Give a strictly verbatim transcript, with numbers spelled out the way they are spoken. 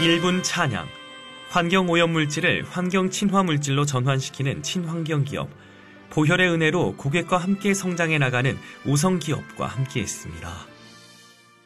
일 분 찬양. 환경오염물질을 환경친화물질로 전환시키는 친환경기업. 보혈의 은혜로 고객과 함께 성장해 나가는 우성기업과 함께했습니다.